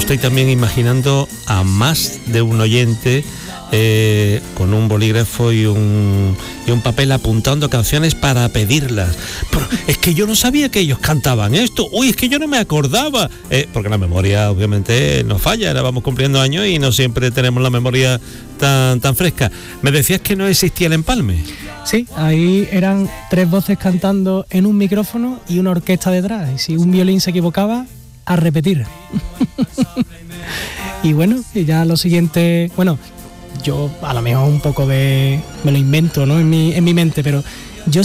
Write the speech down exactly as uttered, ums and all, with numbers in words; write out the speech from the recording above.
estoy también imaginando a más de un oyente eh, con un bolígrafo y un, y un papel apuntando canciones para pedirlas. Pero es que yo no sabía que ellos cantaban esto. Uy, es que yo no me acordaba. Eh, porque la memoria obviamente nos falla. Ahora vamos cumpliendo años y no siempre tenemos la memoria tan, tan fresca. Me decías que no existía el empalme. Sí, ahí eran tres voces cantando en un micrófono y una orquesta detrás. Y si un violín se equivocaba, a repetir. Y bueno, y ya lo siguiente, bueno, yo a lo mejor un poco de, me lo invento, ¿no? En mi, en mi mente, pero